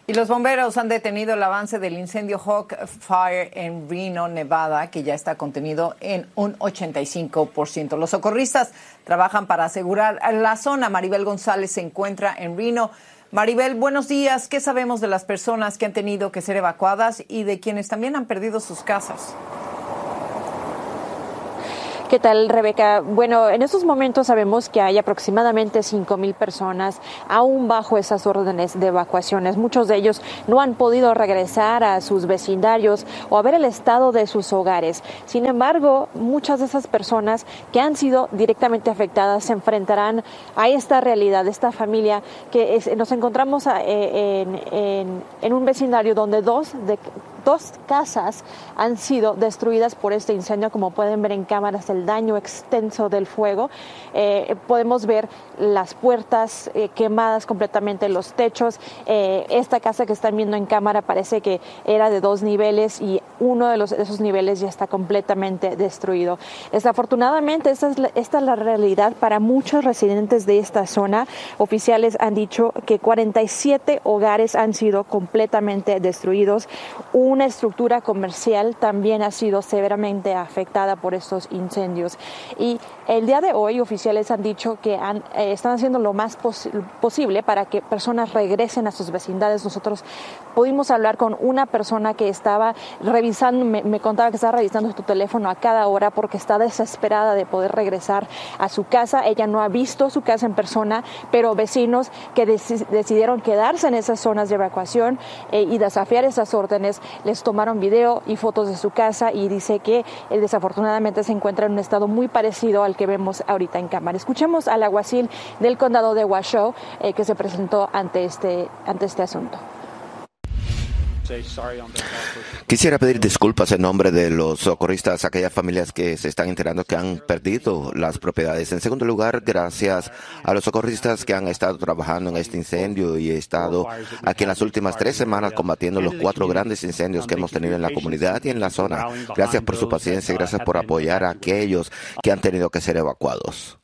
Y los bomberos han detenido el avance del incendio Hawk Fire en Reno, Nevada, que ya está contenido en un 85%. Los socorristas trabajan para asegurar la zona. Maribel González se encuentra en Reno. Maribel, buenos días. ¿Qué sabemos de las personas que han tenido que ser evacuadas y de quienes también han perdido sus casas? ¿Qué tal, Rebeca? Bueno, en estos momentos sabemos que hay aproximadamente 5,000 personas aún bajo esas órdenes de evacuaciones. Muchos de ellos no han podido regresar a sus vecindarios o a ver el estado de sus hogares. Sin embargo, muchas de esas personas que han sido directamente afectadas se enfrentarán a esta realidad, esta familia que nos encontramos en un vecindario donde dos casas han sido destruidas por este incendio. Como pueden ver en cámaras, el daño extenso del fuego. Podemos ver las puertas quemadas completamente, los techos. Esta casa que están viendo en cámara parece que era de 2 niveles y uno de esos niveles ya está completamente destruido. Desafortunadamente, esta es la realidad para muchos residentes de esta zona. Oficiales han dicho que 47 hogares han sido completamente destruidos. Una estructura comercial también ha sido severamente afectada por estos incendios. Y el día de hoy, oficiales han dicho que están haciendo lo más posible para que personas regresen a sus vecindades. Nosotros pudimos hablar con una persona que estaba revisando, me contaba que estaba revisando su teléfono a cada hora porque está desesperada de poder regresar a su casa. Ella no ha visto su casa en persona, pero vecinos que decidieron quedarse en esas zonas de evacuación y desafiar esas órdenes, les tomaron video y fotos de su casa y dice que desafortunadamente se encuentra en un estado muy parecido al que vemos ahorita en cámara. Escuchemos al alguacil del condado de Washoe que se presentó ante este asunto. Quisiera pedir disculpas en nombre de los socorristas a aquellas familias que se están enterando que han perdido las propiedades. En segundo lugar, gracias a los socorristas que han estado trabajando en este incendio y he estado aquí en las últimas 3 semanas combatiendo los 4 grandes incendios que hemos tenido en la comunidad y en la zona. Gracias por su paciencia y gracias por apoyar a aquellos que han tenido que ser evacuados.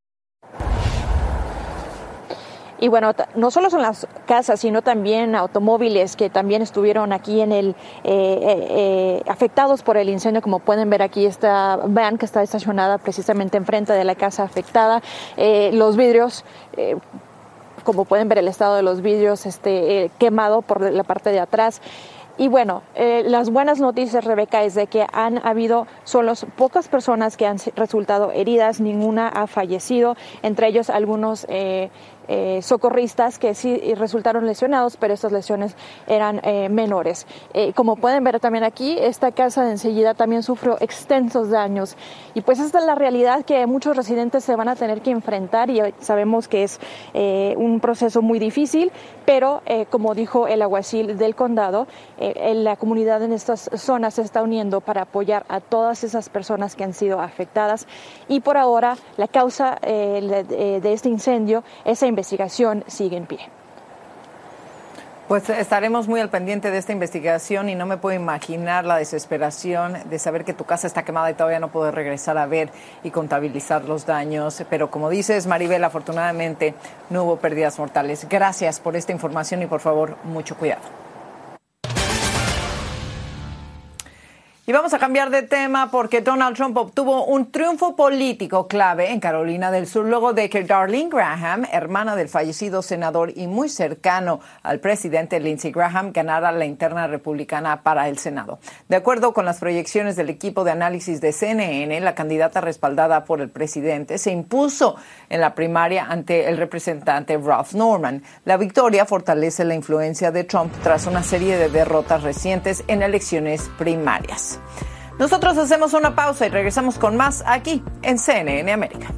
Y bueno, no solo son las casas, sino también automóviles que también estuvieron aquí en afectados por el incendio. Como pueden ver aquí, esta van que está estacionada precisamente enfrente de la casa afectada. Los vidrios, como pueden ver, el estado de los vidrios quemado por la parte de atrás. Y bueno, las buenas noticias, Rebeca, es de que son pocas personas que han resultado heridas, ninguna ha fallecido, entre ellos algunos socorristas que sí resultaron lesionados, pero estas lesiones eran menores. Como pueden ver también aquí, esta casa de enseguida también sufrió extensos daños y pues esta es la realidad que muchos residentes se van a tener que enfrentar y sabemos que es un proceso muy difícil, pero como dijo el alguacil del condado, la comunidad en estas zonas se está uniendo para apoyar a todas esas personas que han sido afectadas y por ahora la causa de este incendio, esa investigación sigue en pie. Pues estaremos muy al pendiente de esta investigación y no me puedo imaginar la desesperación de saber que tu casa está quemada y todavía no puedes regresar a ver y contabilizar los daños. Pero como dices, Maribel, afortunadamente no hubo pérdidas mortales. Gracias por esta información y por favor, mucho cuidado. Y vamos a cambiar de tema porque Donald Trump obtuvo un triunfo político clave en Carolina del Sur luego de que Darlene Graham, hermana del fallecido senador y muy cercano al presidente Lindsey Graham, ganara la interna republicana para el Senado. De acuerdo con las proyecciones del equipo de análisis de CNN, la candidata respaldada por el presidente se impuso en la primaria ante el representante Ralph Norman. La victoria fortalece la influencia de Trump tras una serie de derrotas recientes en elecciones primarias. Nosotros hacemos una pausa y regresamos con más aquí en CNN América.